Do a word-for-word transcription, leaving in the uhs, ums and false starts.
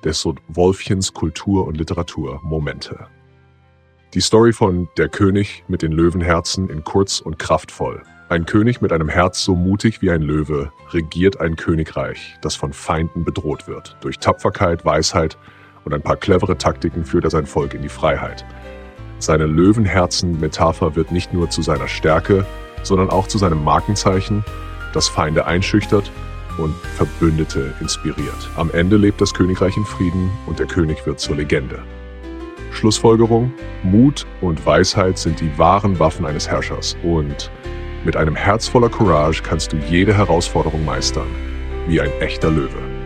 des Wolfchens Kultur und Literatur Momente. Die Story von Der König mit den Löwenherzen in kurz und kraftvoll. Ein König mit einem Herz so mutig wie ein Löwe regiert ein Königreich, das von Feinden bedroht wird. Durch Tapferkeit, Weisheit und ein paar clevere Taktiken führt er sein Volk in die Freiheit. Seine Löwenherzen-Metapher wird nicht nur zu seiner Stärke, sondern auch zu seinem Markenzeichen, das Feinde einschüchtert und Verbündete inspiriert. Am Ende lebt das Königreich in Frieden und der König wird zur Legende. Schlussfolgerung: Mut und Weisheit sind die wahren Waffen eines Herrschers und mit einem Herz voller Courage kannst du jede Herausforderung meistern, wie ein echter Löwe.